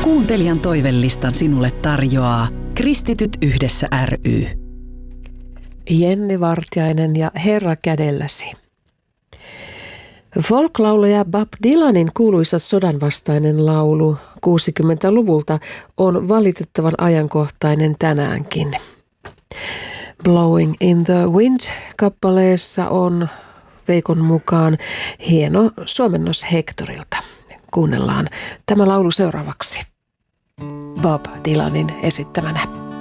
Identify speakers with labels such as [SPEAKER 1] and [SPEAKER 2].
[SPEAKER 1] Kuuntelijan toivelistan sinulle tarjoaa Kristityt yhdessä ry.
[SPEAKER 2] Jenni Vartiainen ja Herra kädelläsi. Folklaulaja Bob Dylanin kuuluisa sodanvastainen laulu 60-luvulta on valitettavan ajankohtainen tänäänkin. Blowing in the Wind-kappaleessa on Veikon mukaan hieno suomennos Hectorilta. Kuunnellaan tämä laulu seuraavaksi Bob Dylanin esittämänä.